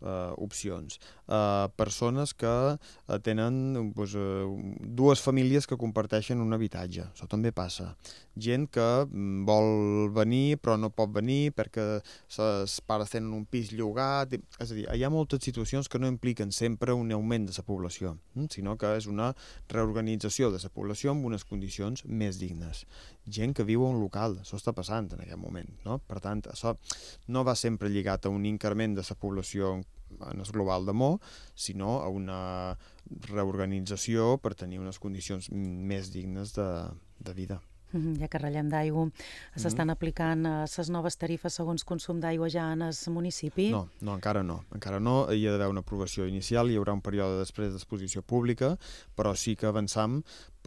opcions. Persones que tenen dues famílies que comparteixen un habitatge, això també passa. Gent que vol venir però no pot venir perquè els pares tenen un pis llogat, és a dir, hi ha moltes situacions que no impliquen sempre un augment de la població, sinó que és una reorganització de la població amb unes condicions més dignes. Gent que viu a un local, això està passant en aquest moment, no? Per tant, això no va sempre lligat a un increment de la població en el global de Mo, sinó a una reorganització per tenir unes condicions més dignes de vida. Ja que ratllem d'aigua, s'estan aplicant les noves tarifes segons consum d'aigua ja en el municipi? No, encara no. Encara no. Hi ha d'haver una aprovació inicial, hi haurà un període després d'exposició pública, però sí que avançam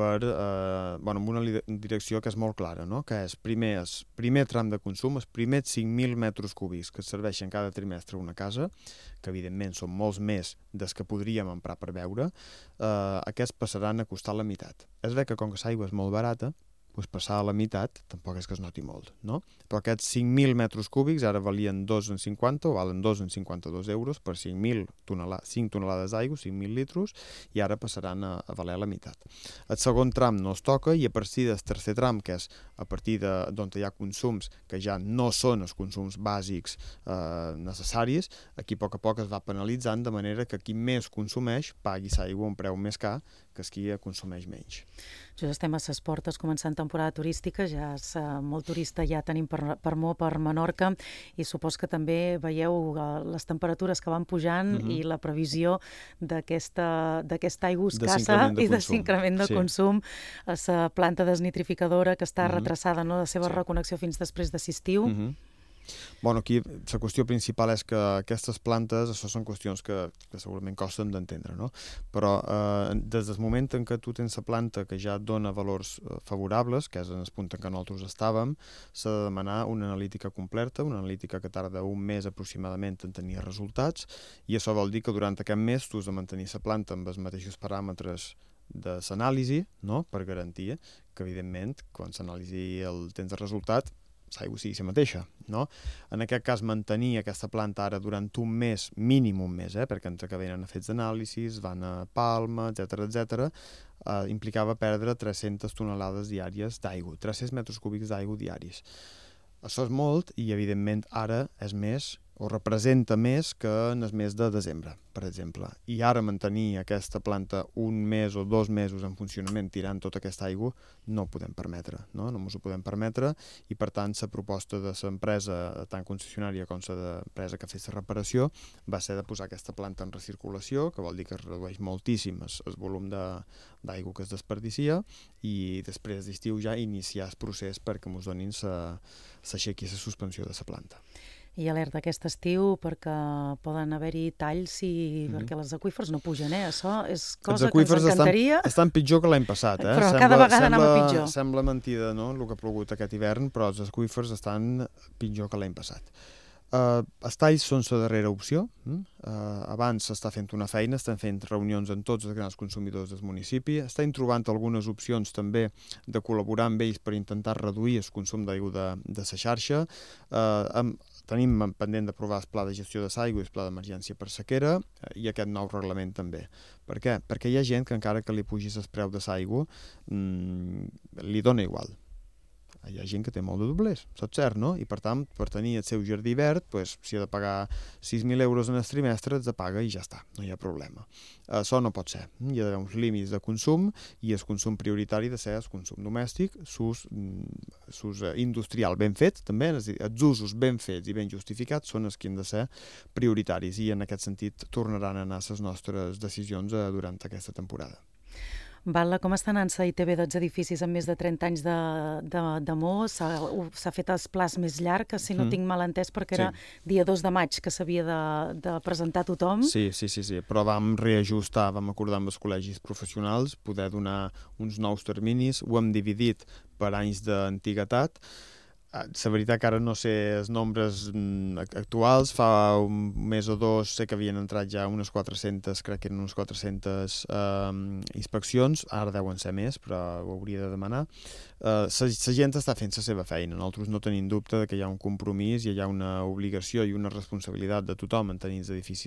amb una direcció que és molt clara, no? Que és primer tram de consum, els primers 5.000 metres cúbics que serveixen cada trimestre a una casa, que evidentment són molts més dels que podríem emprar per beure, aquests passaran a costar la meitat. És veritat que com que l'aigua és molt barata, doncs passar a la meitat tampoc és que es noti molt, no? Però aquests 5.000 metres cúbics ara valien 2,50 o valen 2,52 euros per 5 tonelades d'aigua, 5.000 litres, i ara passaran a valer la meitat. El segon tram no es toca i a partir del tercer tram, que és a partir d'on hi ha consums que ja no són els consums bàsics necessaris, aquí a poc es va penalitzant de manera que qui més consumeix pagui l'aigua a un preu més car que qui consumeix menys. Just estem a les portes començant temporada turística, ja és molt turista, ja tenim per Mo, per Menorca, i supos que també veieu les temperatures que van pujant i la previsió d'aquesta aigua escassa i de s'increment de consum a la planta desnitrificadora que està retrasada, no?, la seva reconnexió fins després de l'estiu. Aquí la qüestió principal és que aquestes plantes, això són qüestions que segurament costen d'entendre, no? Però des del moment en què tu tens la planta que ja et dona valors favorables, que és en el punt en què nosaltres estàvem, s'ha de demanar una analítica completa, una analítica que tarda un mes aproximadament en tenir resultats, i això vol dir que durant aquest mes tu has de mantenir la planta amb els mateixos paràmetres de l'anàlisi, no?, per garantir que, evidentment, quan l'anàlisi tens el resultat, l'aigua sigui la mateixa, no? En aquest cas, mantenir aquesta planta ara durant un mes, mínim un mes, perquè entre que venen a fets d'anàlisis, van a Palma, etc., implicava perdre 300 tonelades diàries d'aigua, 300 metres cúbics d'aigua diaris. Això és molt i, evidentment, ara és més o representa més que en el mes de desembre, per exemple. I ara mantenir aquesta planta un mes o 2 mesos en funcionament tirant tota aquesta aigua no ho podem permetre, no ens ho podem permetre, i per tant la proposta de l'empresa, tant concessionària com l'empresa que ha fet la reparació, va ser de posar aquesta planta en recirculació, que vol dir que es redueix moltíssim el volum d'aigua que es desperdicia, i després d'estiu ja iniciar el procés perquè ens donin s'aixequi la suspensió de la planta. I alerta aquest estiu perquè poden haver-hi talls perquè els aqüífers no pugen, Això és cosa que ens encantaria. Els aqüífers estan pitjor que l'any passat, Però cada vegada anem a pitjor. Sembla mentida, no?, el que ha plogut aquest hivern, però els aqüífers estan pitjor que l'any passat. Els talls són la darrera opció. Abans s'està fent una feina, estan fent reunions amb tots els grans consumidors del municipi, estan trobant algunes opcions també de col·laborar amb ells per intentar reduir el consum d'aigua de la xarxa. Tenim pendent d'aprovar el pla de gestió de l'aigua i el pla d'emergència per sequera i aquest nou reglament també. Per què? Perquè hi ha gent que encara que li pugis el preu de l'aigua li dona igual. Hi ha gent que té molt de doblers, saps cert, no? I per tant, per tenir el seu jardí verd, si ha de pagar 6.000 euros en el trimestre, els paga i ja està, no hi ha problema. Això no pot ser. Hi ha d'haver uns límits de consum i el consum prioritari de ser el consum domèstic, l'ús industrial ben fet, també, és a dir, els usos ben fets i ben justificats són els que han de ser prioritaris i en aquest sentit tornaran a anar les nostres decisions durant aquesta temporada. Val·la, com està anant la ITV dels edificis amb més de 30 anys de Mo? S'ha fet els plans més llarg, si no tinc mal entès, perquè era dia 2 de maig que s'havia de presentar tothom. Sí, però vam reajustar, vam acordar amb els col·legis professionals poder donar uns nous terminis, ho hem dividit per anys d'antiguitat. La veritat que ara no sé els nombres actuals, fa un mes o dos sé que havien entrat ja unes 400, crec que eren unes 400 inspeccions, ara deuen ser més, però ho hauria de demanar. La gent està fent la seva feina, nosaltres no tenim dubte que hi ha un compromís i hi ha una obligació i una responsabilitat de tothom en tenir els edificis